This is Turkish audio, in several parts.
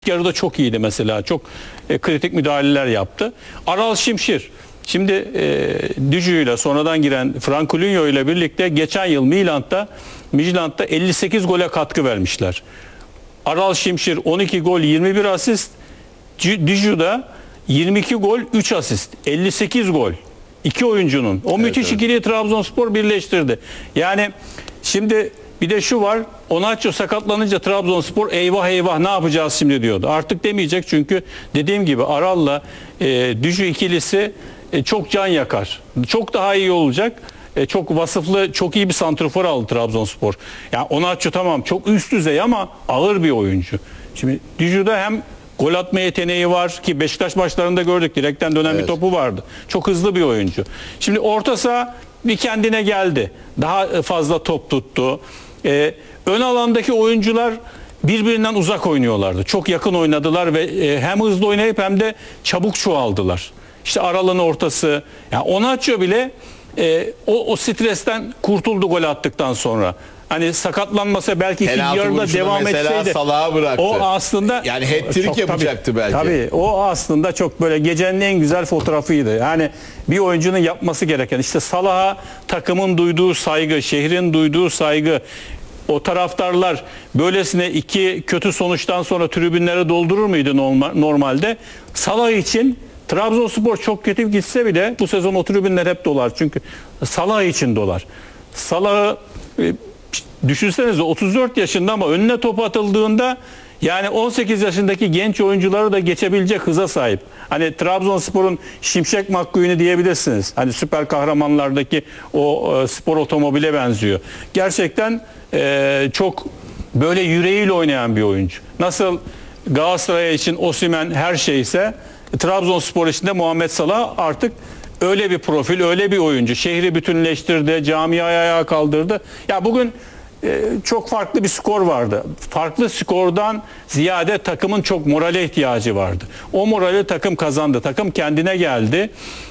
Yarıda çok iyiydi mesela. Çok kritik müdahaleler yaptı. Aral Şimşir. Şimdi Düjü ile sonradan giren Frankulinho ile birlikte geçen yıl Midland'da 58 gole katkı vermişler. Aral Şimşir 12 gol 21 asist. Düjü'de 22 gol 3 asist. 58 gol. İki oyuncunun. O müthiş ikiliyi Trabzonspor birleştirdi. Yani şimdi bir de şu var. Onaçio sakatlanınca Trabzonspor eyvah eyvah ne yapacağız şimdi diyordu. Artık demeyecek çünkü dediğim gibi Aral'la Düjü ikilisi çok can yakar. Çok daha iyi olacak. Çok vasıflı, çok iyi bir santrafor aldı Trabzonspor. Yani Onaçio tamam çok üst düzey ama ağır bir oyuncu. Şimdi Düjü'de hem gol atma yeteneği var ki Beşiktaş maçlarında gördük. Direkten dönen bir topu vardı. Çok hızlı bir oyuncu. Şimdi orta saha bir kendine geldi. Daha fazla top tuttu. Ön alandaki oyuncular birbirinden uzak oynuyorlardı. Çok yakın oynadılar ve hem hızlı oynayıp hem de çabuk çoğaldılar. İşte Aral'ın ortası. Yani Onaçio bile o stresten kurtuldu gol attıktan sonra. Hani sakatlanmasa belki ikinci yarıda devam etseydi. Salah'a bıraktı. O aslında yani hat-trick yapacaktı belki. Tabii o aslında çok böyle gecenin en güzel fotoğrafıydı. Yani bir oyuncunun yapması gereken işte Salah'a takımın duyduğu saygı, şehrin duyduğu saygı. O taraftarlar böylesine iki kötü sonuçtan sonra tribünlere doldurur muydu normalde? Salah için Trabzonspor çok kötü gitse bile bu sezon o tribünler hep dolar. Çünkü Salah için dolar. Salah'ı düşünsenize 34 yaşında ama önüne top atıldığında yani 18 yaşındaki genç oyuncuları da geçebilecek hıza sahip. Hani Trabzonspor'un Şimşek McQueen'i diyebilirsiniz. Hani süper kahramanlardaki o spor otomobile benziyor. Gerçekten çok böyle yüreğiyle oynayan bir oyuncu. Nasıl Galatasaray için Osimhen her şeyse Trabzonspor için de Muhammed Salah artık öyle bir profil, öyle bir oyuncu. Şehri bütünleştirdi, camiayı ayağa kaldırdı. Ya bugün çok farklı bir skor vardı. Farklı skordan ziyade takımın çok morale ihtiyacı vardı. O morali takım kazandı. Takım kendine geldi.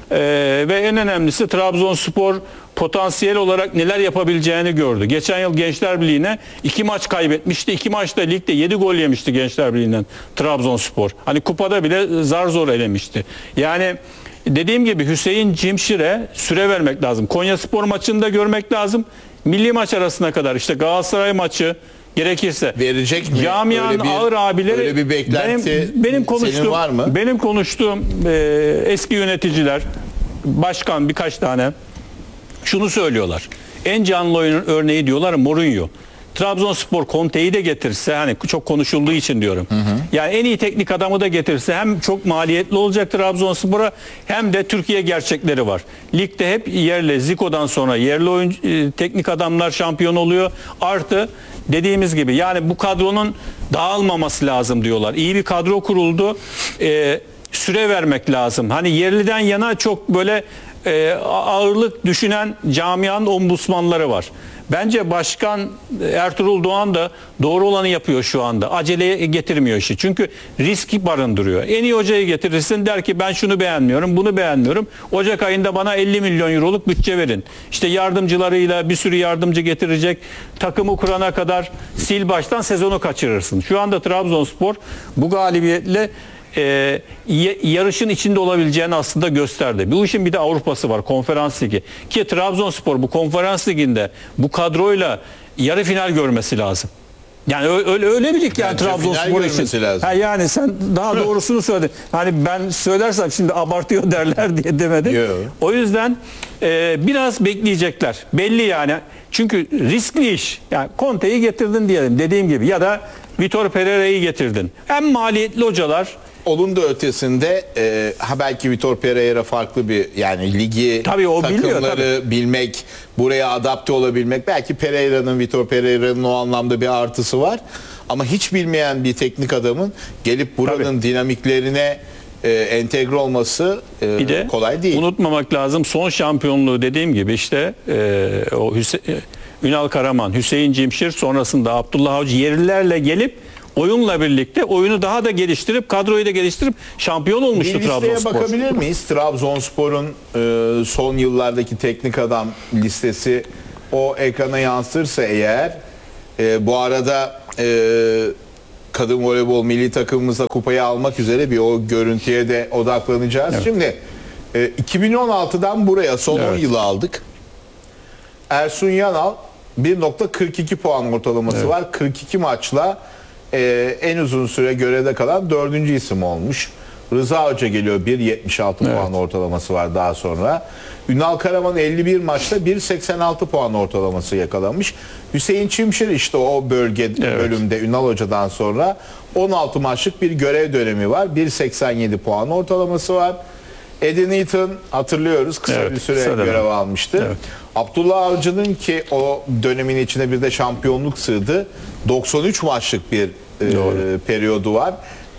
Ve en önemlisi Trabzonspor potansiyel olarak neler yapabileceğini gördü. Geçen yıl Gençler Birliği'ne 2 maç kaybetmişti. 2 maçta ligde 7 gol yemişti Gençler Birliği'nden Trabzonspor. Hani kupada bile zar zor elemişti. Yani dediğim gibi Hüseyin Cimşir'e süre vermek lazım. Konyaspor maçını da görmek lazım. Milli maç arasına kadar işte Galatasaray maçı gerekirse verecek mi? Camianın ağır abileri öyle bir beklenti senin var mı? Benim konuştuğum eski yöneticiler, başkan birkaç tane şunu söylüyorlar. En canlı oyunun örneği diyorlar Mourinho. Trabzonspor Conte'yi de getirse hani çok konuşulduğu için diyorum. Yani en iyi teknik adamı da getirse hem çok maliyetli olacak Trabzonspor'a hem de Türkiye gerçekleri var. Ligde hep yerli Zico'dan sonra yerli oyuncu, teknik adamlar şampiyon oluyor. Artı dediğimiz gibi yani bu kadronun dağılmaması lazım diyorlar. İyi bir kadro kuruldu. Süre vermek lazım. Hani yerliden yana çok böyle ağırlık düşünen camianın ombudsmanları var. Bence Başkan Ertuğrul Doğan da doğru olanı yapıyor şu anda. Aceleye getirmiyor işi. Çünkü riski barındırıyor. En iyi hocayı getirirsin der ki ben şunu beğenmiyorum, bunu beğenmiyorum. Ocak ayında bana 50 milyon euroluk bütçe verin. İşte yardımcılarıyla bir sürü yardımcı getirecek. Takımı kurana kadar sil baştan sezonu kaçırırsın. Şu anda Trabzonspor bu galibiyetle yarışın içinde olabileceğini aslında gösterdi. Bu işin bir de Avrupa'sı var, Konferans Ligi. Ki Trabzonspor bu Konferans Ligi'nde bu kadroyla yarı final görmesi lazım. Yani öyle bir lig yani Trabzonspor için. Yani sen daha doğrusunu söyledin. Hani ben söylersem şimdi abartıyor derler diye demedim. O yüzden biraz bekleyecekler. Belli yani. Çünkü riskli iş. Yani Conte'yi getirdin diyelim dediğim gibi ya da Vitor Pereira'yı getirdin. Hem maliyetli hocalar. Onun da ötesinde belki Vitor Pereira farklı bir yani ligi takımları bilmek, buraya adapte olabilmek. Belki Vitor Pereira'nın o anlamda bir artısı var. Ama hiç bilmeyen bir teknik adamın gelip buranın dinamiklerine entegre olması kolay değil. Unutmamak lazım son şampiyonluğu dediğim gibi işte o Ünal Karaman, Hüseyin Cimşir sonrasında Abdullah Avcı yerlilerle gelip oyunla birlikte oyunu daha da geliştirip kadroyu da geliştirip şampiyon olmuştu Trabzonspor. Listeye bakabilir miyiz? Trabzonspor'un son yıllardaki teknik adam listesi o ekrana yansırsa eğer bu arada kadın voleybol milli takımımızla kupayı almak üzere bir o görüntüye de odaklanacağız. Evet. Şimdi 2016'dan buraya son 10 yılı aldık. Ersun Yanal 1.42 puan ortalaması var. 42 maçla en uzun süre görevde kalan 4. isim olmuş. Rıza Hoca geliyor, 1.76 puan ortalaması var daha sonra. Ünal Karaman 51 maçta 1.86 puan ortalaması yakalamış. Hüseyin Çimşir işte o bölümde Ünal Hoca'dan sonra 16 maçlık bir görev dönemi var. 1.87 puan ortalaması var. Eddie Newton hatırlıyoruz, kısa bir süre görev almıştı. Evet. Abdullah Avcı'nın ki o dönemin içine bir de şampiyonluk sığdı. 93 maçlık bir periyodu var.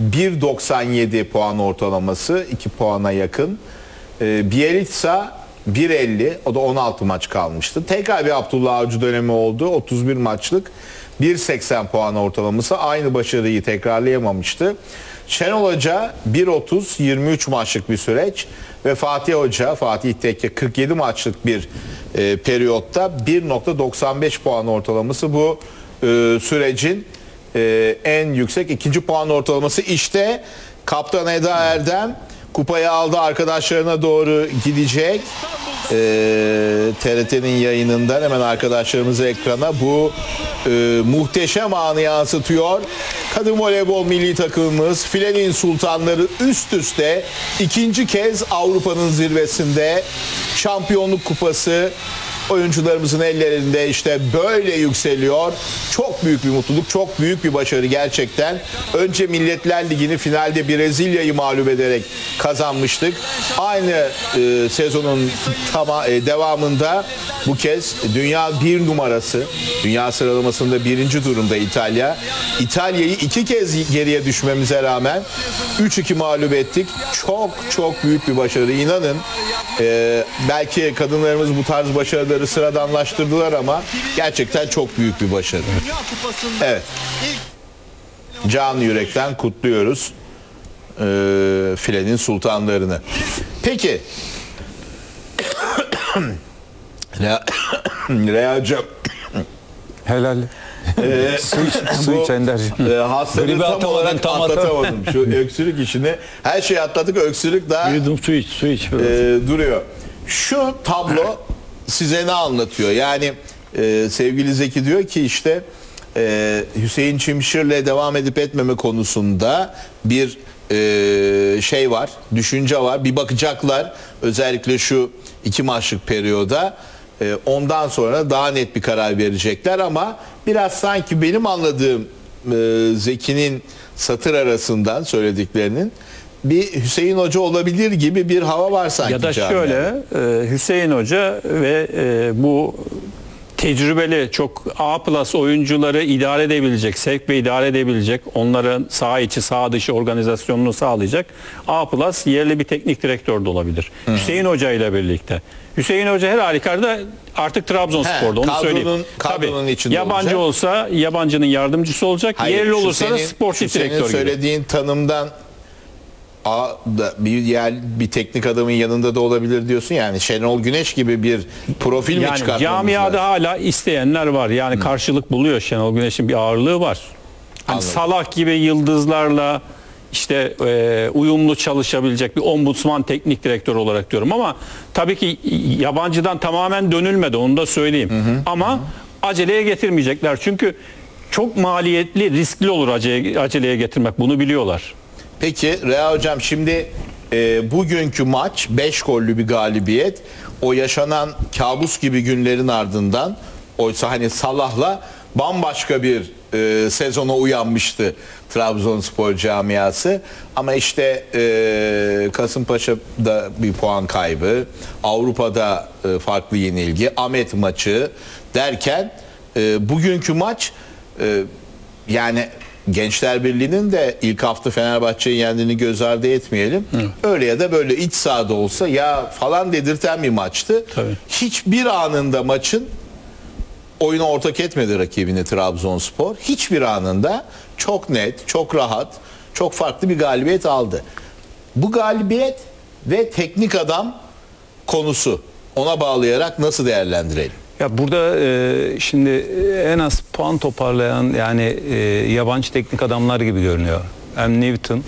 1.97 puan ortalaması, 2 puana yakın. Bielitsa 1.50, o da 16 maç kalmıştı. Tekrar bir Abdullah Avcı dönemi oldu. 31 maçlık 1.80 puan ortalaması, aynı başarıyı tekrarlayamamıştı. Şenol Hoca 1.30, 23 maçlık bir süreç ve Fatih Tekke 47 maçlık bir periyotta 1.95 puan ortalaması bu sürecin en yüksek ikinci puan ortalaması. İşte Kaptan Eda Erdem kupayı aldı, arkadaşlarına doğru gidecek. TRT'nin yayınından hemen arkadaşlarımızı ekrana bu muhteşem anı yansıtıyor. Kadın voleybol milli takımımız filenin sultanları üst üste ikinci kez Avrupa'nın zirvesinde, şampiyonluk kupası oyuncularımızın ellerinde işte böyle yükseliyor. Çok büyük bir mutluluk, çok büyük bir başarı gerçekten. Önce Milletler Ligi'ni finalde Brezilya'yı mağlup ederek kazanmıştık. Aynı sezonun devamında bu kez dünya 1 numarası, dünya sıralamasında 1. durumda İtalya. İtalya'yı 2 kez geriye düşmemize rağmen 3-2 mağlup ettik. Çok çok büyük bir başarı. İnanın belki kadınlarımız bu tarz başarıları sıradanlaştırdılar ama gerçekten çok büyük bir başarı. Evet. Canı yürekten kutluyoruz filenin sultanlarını. Peki. Reacım. Helal. Su iç Ender'cim. Hastalığı tam olarak atlatamadım. Şu öksürük işini. Her şeyi atladık, öksürük daha su iç. Duruyor. Şu tablo size ne anlatıyor? Yani sevgili Zeki diyor ki işte Hüseyin Çimşir'le devam edip etmeme konusunda bir şey var, düşünce var. Bir bakacaklar özellikle şu 2 maçlık periyoda. Ondan sonra daha net bir karar verecekler ama biraz sanki benim anladığım Zeki'nin satır arasından söylediklerinin bir Hüseyin Hoca olabilir gibi bir hava var sanki. Ya da şöyle Hüseyin Hoca ve bu tecrübeli çok A+ oyuncuları idare edebilecek, sevk ve idare edebilecek, onların saha içi saha dışı organizasyonunu sağlayacak A+ yerli bir teknik direktör de olabilir. Hüseyin Hoca ile birlikte. Hüseyin Hoca her halükarda artık Trabzonspor'da, onu söyleyeyim. Kadronun içinde yabancı olacak. olsa yabancının yardımcısı olacak. Hayır, yerli olursa da sportif direktör gibi. Söylediğin tanımdan bir teknik adamın yanında da olabilir diyorsun, yani Şenol Güneş gibi bir profil mi çıkartmamız camiada lazım? hala isteyenler var. Yani karşılık buluyor, Şenol Güneş'in bir ağırlığı var. Hani Salah gibi yıldızlarla işte uyumlu çalışabilecek bir ombudsman teknik direktör olarak diyorum ama tabii ki yabancıdan tamamen dönülmedi, onu da söyleyeyim. Ama aceleye getirmeyecekler. Çünkü çok maliyetli, riskli olur aceleye getirmek. Bunu biliyorlar. Peki Rea Hocam, şimdi bugünkü maç 5 gollü bir galibiyet. O yaşanan kabus gibi günlerin ardından, oysa hani Salah'la bambaşka bir sezona uyanmıştı Trabzonspor camiası. Ama işte Kasımpaşa'da bir puan kaybı, Avrupa'da farklı yenilgi, Ahmet maçı derken bugünkü maç yani Gençler Birliği'nin de ilk hafta Fenerbahçe'yi yendiğini göz ardı etmeyelim. Öyle ya da böyle iç sahada olsa ya falan dedirten bir maçtı. Tabii. Hiçbir anında maçın oyuna ortak etmedi rakibini Trabzonspor. Hiçbir anında çok net, çok rahat, çok farklı bir galibiyet aldı. Bu galibiyet ve teknik adam konusu, ona bağlayarak nasıl değerlendirelim? Ya burada şimdi en az puan toparlayan yani yabancı teknik adamlar gibi görünüyor. Hem Newton